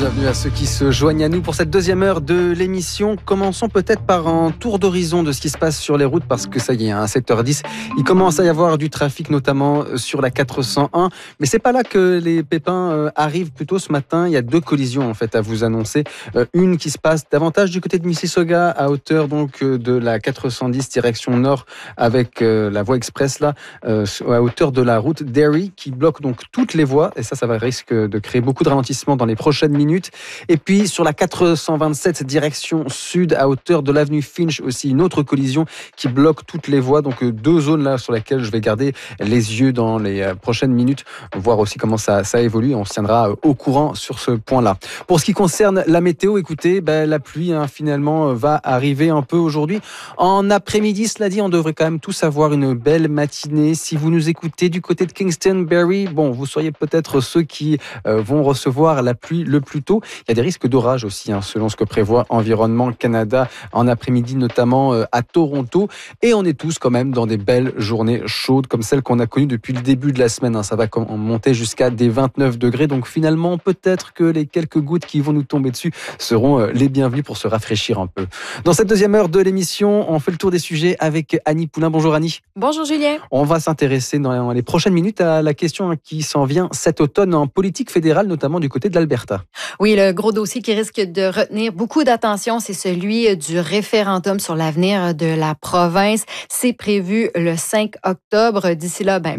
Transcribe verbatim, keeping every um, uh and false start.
bienvenue à ceux qui se joignent à nous pour cette deuxième heure de l'émission. Commençons peut-être par un tour d'horizon de ce qui se passe sur les routes parce que ça y est, à sept heures dix, il commence à y avoir du trafic, notamment sur la quatre cent un. Mais c'est pas là que les pépins arrivent. Plutôt ce matin, il y a deux collisions en fait à vous annoncer. Une qui se passe davantage du côté de Mississauga, à hauteur donc de la quatre cent dix direction nord avec la voie express là, à hauteur de la route Derry, qui bloque donc toutes les voies. Et ça, ça va risque de créer beaucoup de ralentissements dans les prochaines minutes. Et puis sur la quatre cent vingt-sept direction sud à hauteur de l'avenue Finch aussi une autre collision qui bloque toutes les voies. Donc deux zones là sur lesquelles je vais garder les yeux dans les prochaines minutes, voir aussi comment ça, ça évolue. On se tiendra au courant sur ce point-là. Pour ce qui concerne la météo, écoutez, ben, la pluie hein, finalement va arriver un peu aujourd'hui. En après-midi, cela dit, on devrait quand même tous avoir une belle matinée. Si vous nous écoutez du côté de Kingston, Barrie, bon, vous seriez peut-être ceux qui euh, vont recevoir la pluie le plus tôt. Il y a des risques d'orage aussi, hein, selon ce que prévoit Environnement Canada en après-midi, notamment euh, à Toronto. Et on est tous quand même dans des belles journées chaudes comme celles qu'on a connues depuis le début de la semaine. Hein. Ça va monter jusqu'à des vingt-neuf degrés. Donc finalement, peut-être que les quelques gouttes qui vont nous tomber dessus seront euh, les bienvenues pour se rafraîchir un peu. Dans cette deuxième heure de l'émission, on fait le tour des sujets avec Annie Poulain. Bonjour Annie. Bonjour Julien. On va s'intéresser dans les prochaines minutes à la question qui s'en vient cet automne en politique fédérale, notamment du côté de l'Alberta. Oui, le gros dossier qui risque de retenir beaucoup d'attention, c'est celui du référendum sur l'avenir de la province. C'est prévu le cinq octobre. D'ici là, ben,